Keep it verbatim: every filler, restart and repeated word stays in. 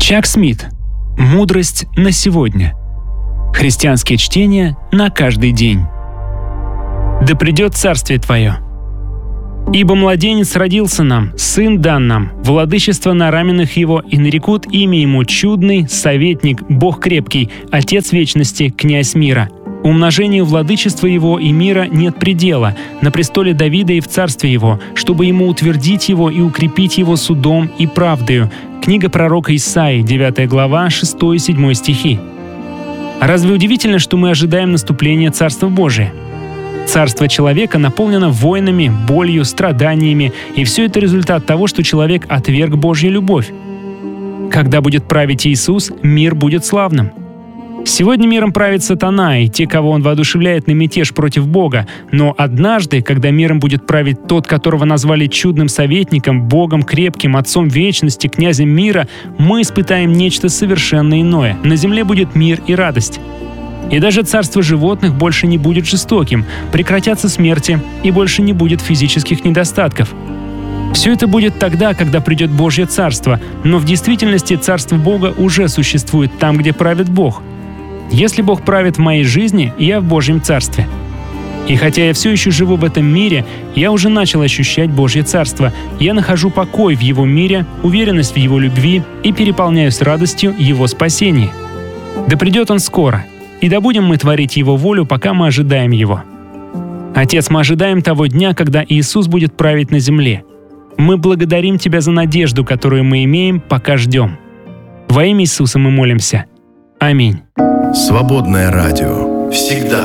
Чак Смит. Мудрость на сегодня. Христианские чтения на каждый день. Да придет царствие Твое. Ибо младенец родился нам, сын дан нам, владычество на раменах его, и нарекут имя ему чудный, советник, Бог крепкий, Отец вечности, князь мира. Умножению владычества его и мира нет предела, на престоле Давида и в царстве его, чтобы ему утвердить его и укрепить его судом и правдою. Книга пророка Исаии, девятая глава, шестой и седьмой стихи. Разве удивительно, что мы ожидаем наступления Царства Божия? Царство человека наполнено войнами, болью, страданиями, и все это результат того, что человек отверг Божью любовь. Когда будет править Иисус, мир будет славным. Сегодня миром правит сатана и те, кого он воодушевляет на мятеж против Бога, но однажды, когда миром будет править тот, которого назвали чудным советником, Богом крепким, Отцом вечности, князем мира, мы испытаем нечто совершенно иное. На земле будет мир и радость. И даже царство животных больше не будет жестоким, прекратятся смерти, и больше не будет физических недостатков. Все это будет тогда, когда придет Божье Царство, но в действительности Царство Бога уже существует там, где правит Бог. Если Бог правит в моей жизни, я в Божьем Царстве. И хотя я все еще живу в этом мире, я уже начал ощущать Божье Царство. Я нахожу покой в Его мире, уверенность в Его любви и переполняюсь радостью Его спасения. Да придет Он скоро, и да будем мы творить Его волю, пока мы ожидаем Его. Отец, мы ожидаем того дня, когда Иисус будет править на земле. Мы благодарим Тебя за надежду, которую мы имеем, пока ждем. Во имя Иисуса мы молимся. Аминь. Свободное радио. Всегда